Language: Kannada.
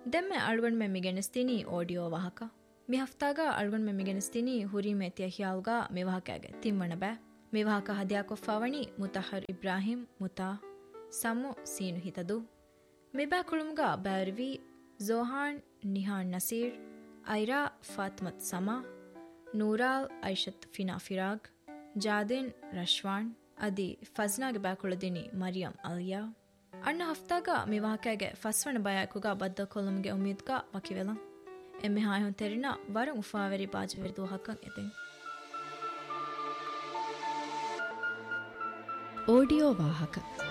ದೆಮ್ಮೆ ಅಳ್ಗೊಂಡ್ಮೆ ಮಿಗೆನಿಸ್ತೀನಿ ಆಡಿಯೋ ವಾಹಕ ಮಿ ಹಫ್ತಾಗ ಅಳ್ಗೊಂಡ್ಮೆ ಮಿಗೆನಿಸ್ತೀನಿ ಹುರಿಮೇತಿಯ ಹಿಯಾಲ್ಗ ಮಿವಾಹಕಾಗೆ ತಿಮ್ಮಣ ಬෑ ಮಿವಾಹಕ ಹದ್ಯಾಕೊಫ್ಫಾವಣಿ ಮುತಹರ್ ಇಬ್ರಾಹಿಂ ಮುತಾ ಸಮು ಸೀನು ಹಿತದು ಮಿಬෑ ಕುಳುಮ್ಗ ಬ್ಯಾರಿವಿ ಝೋಹಾನ್ ನಿಹಾನ್ ನಸೀರ್ ಐರಾ ಫಾತ್ಮತ್ ಸಮಾ ನೂರಾಲ್ ಐಷತ್ ಫಿನಾ ಫಿರಾಗ್ ಜಾದಿನ್ ರಶ್ವಾನ್ ಅದಿ ಫಜ್ನಾಗೆ ಬ್ಯಾಕುಳದಿನಿ ಮರಿಯಂ ಅಲಿಯಾ ಅಣ್ಣ ಹಫ್ತಾಗ ಮಿವಾಹಕಾಗೆ ಫಸ್ವಣ ಬಯಾಕುಗ ಬದ್ದ ಕೊಲುಮ್ಗೆ ಉಮೀದ್ಗ ವಕಿವೆಲಂ ಎಮ್ಮೆ ಹಾಯೊನ್ ತೆರಿನ ವರಂ ಉಫಾವೆರಿ ಬಾಜವೆರ್ದು ಹಕ್ಕಂ ಎದೆಂ ಆಡಿಯೋ ವಾಹಕ